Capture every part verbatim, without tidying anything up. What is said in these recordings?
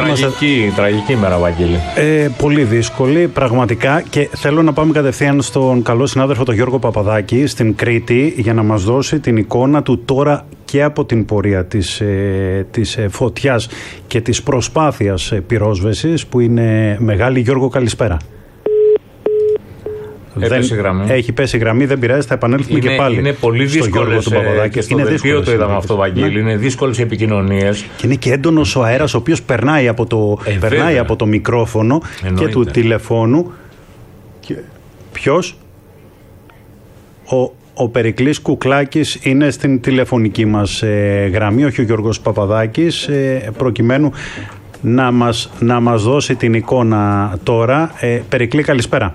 Τραγική, είμαστε... τραγική ημέρα, Βαγγέλη. Ε, πολύ δύσκολη, πραγματικά. Και θέλω να πάμε κατευθείαν στον καλό συνάδελφο τον Γιώργο Παπαδάκη στην Κρήτη για να μας δώσει την εικόνα του τώρα και από την πορεία της, ε, της ε, φωτιάς και της προσπάθειας ε, πυρόσβεσης που είναι μεγάλη. Γιώργο, καλησπέρα. Έπεσε δεν, γραμμή. Έχει πέσει γραμμή, δεν πειράζει, θα επανέλθουμε είναι, και πάλι. Είναι πολύ δύσκολο του Παπαδάκη. Στο δελτίο το είδαμε αυτό, Βαγγέλη. Ναι. Είναι δύσκολες επικοινωνίες. Και είναι και έντονος ο αέρας, ο οποίος περνάει από το, ε, περνάει από το μικρόφωνο. Εννοείται. Και του τηλεφώνου. Και... Ποιος? Ο, ο Περικλής Κουκλάκης είναι στην τηλεφωνική μας ε, γραμμή, όχι ο Γιώργος Παπαδάκης, ε, προκειμένου να μας, να μας δώσει την εικόνα τώρα. Ε, Περικλή, καλησπέρα.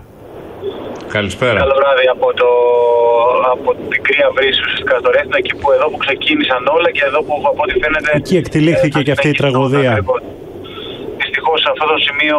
Καλησπέρα. Καλό βράδυ από, το, από την Κρία Βρύση, ουσιαστικά στο Ρέθινο, εκεί που εδώ που ξεκίνησαν όλα και εδώ που από ό,τι φαίνεται... Εκεί εκτελήχθηκε ε, και αυτή η τραγωδία. Δυστυχώς σε αυτό το σημείο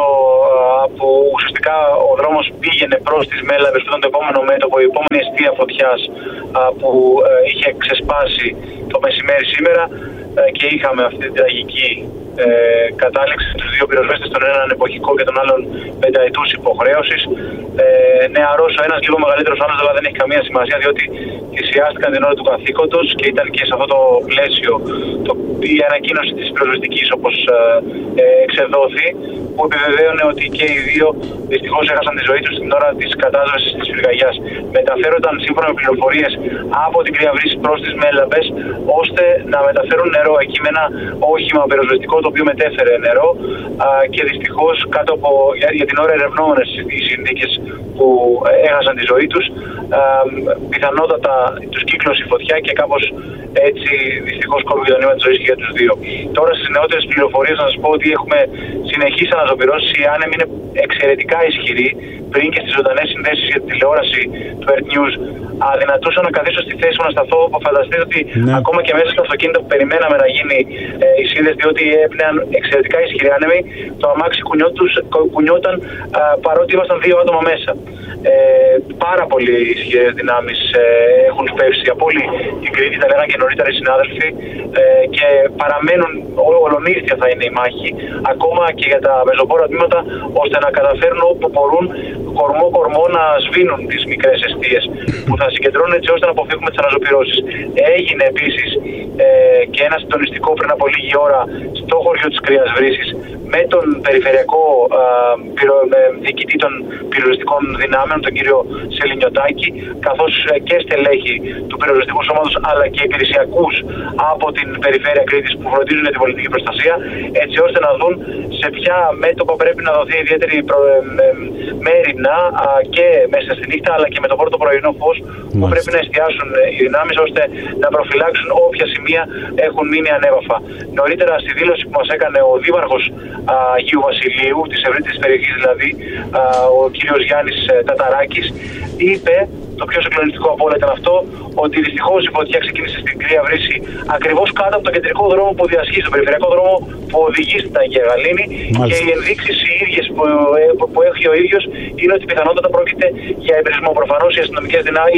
που ουσιαστικά ο δρόμος πήγαινε προς τις Μέλαβες, που ήταν το επόμενο μέτωπο, η επόμενη αιστεία φωτιάς που είχε ξεσπάσει το μεσημέρι σήμερα και είχαμε αυτή την τραγική Ε, κατάληξη τους δύο πυροσβέστες, τον έναν εποχικό και τον άλλον πενταετούς υποχρέωσης. Ε, νεαρός ο ένας, λίγο μεγαλύτερος ο άλλος, αλλά δεν έχει καμία σημασία, διότι θυσιάστηκαν την ώρα του καθήκοντος και ήταν και σε αυτό το πλαίσιο το, η ανακοίνωση της πυροσβεστικής, όπως ε, εξεδόθη, που επιβεβαίωνε ότι και οι δύο δυστυχώς έχασαν τη ζωή τους την ώρα της κατάσβεσης της πυρκαγιάς. Μεταφέρονταν σύμφωνα με πληροφορίες από την Κρία Βρύση προς τις Μέλαμπες, ώστε να μεταφέρουν νερό εκεί με ένα όχημα πυροσβεστικό το οποίο μετέφερε νερό α, και δυστυχώς κάτω από, για, για την ώρα ερευνόμενες οι συνθήκες που έχασαν τη ζωή τους, α, πιθανότατα τους κύκλωσε η φωτιά και κάπως έτσι δυστυχώς κόβει το νήμα της ζωής και για τους δύο. Τώρα στις νεότερες πληροφορίες να σας πω ότι έχουμε συνεχείς αναζωπυρώσεις. Η άνεμη είναι εξαιρετικά ισχυρή. Πριν και στις ζωντανές συνδέσεις για τη τηλεόραση του Earth News αδυνατούσα να καθίσω στη θέση μου να σταθώ. Φανταστείτε ότι ναι. ακόμα και μέσα στο αυτοκίνητο που περιμέναμε να γίνει ε, η σύνδεση, διότι έπνεαν εξαιρετικά ισχυροί άνεμοι, το αμάξι κουνιόταν ε, παρότι ήμασταν δύο άτομα μέσα. Ε, πάρα πολύ ισχυρές δυνάμεις ε, έχουν πέσει από όλη την Κρήτη, τα λέγανε και νωρίτερα οι συνάδελφοι, ε, και παραμένουν, ολονύχτια θα είναι η μάχη, ακόμα και για τα πεζοπόρα τμήματα, ώστε να καταφέρουν όπου μπορούν κορμό-κορμό να σβήνουν τις μικρές εστίες που θα συγκεντρώνουν έτσι ώστε να αποφύγουμε τις αναζωπυρώσεις. Έγινε επίσης ε, και ένα συντονιστικό πριν από λίγη ώρα στο χωριό της Κρίας Βρύσης με τον περιφερειακό ε, πυρο, ε, διοικητή των πυροσβεστικών δυνάμεων, τον κύριο Σελινιωτάκη, καθώς ε, και στελέχη του πυροσβεστικού σώματος αλλά και υπηρεσιακούς από την περιφέρεια Κρήτης που φροντίζουν για την πολιτική προστασία, έτσι ώστε να δουν σε ποια μέτωπα πρέπει να δοθεί ιδιαίτερη προ, ε, ε, μέρημνα α, και μέσα στη νύχτα αλλά και με το πρώτο πρωινό φως που πρέπει να εστιάσουν οι δυνάμεις ώστε να προφυλάξουν όποια σημεία έχουν μείνει ανέβαφα. Νωρίτερα στη δήλωση που μας έκανε ο Δήμαρχος α, Αγίου Βασιλείου, της ευρύτερης περιοχής δηλαδή, α, ο κύριος Γιάννης ε, Ταταράκης, είπε, το πιο συγκλονιστικό από όλα ήταν αυτό, ότι δυστυχώς η φωτιά ξεκίνησε στην Κρία Βρύση ακριβώς κάτω από τον κεντρικό δρόμο που διασχίζει, τον περιφερειακό δρόμο που οδηγεί στην Αγία Γαλήνη. Μάλιστα. Και οι ενδείξεις οι ίδιες που, που, που έχει ο ίδιος είναι ότι πιθανότατα πρόκειται για εμπρισμό. Προφανώς οι αστυνομικές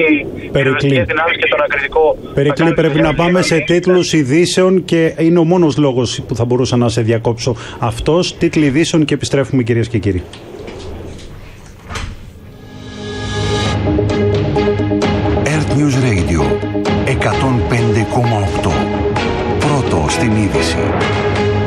δυνάμεις και τον ακριτικό. Περικλή, πρέπει να πάμε σε τίτλους ειδήσεων και είναι ο μόνος λόγος που θα μπορούσα να σε διακόψω αυτός. Τίτλοι ειδήσεων και επιστρέφουμε, κυρίες και κύριοι.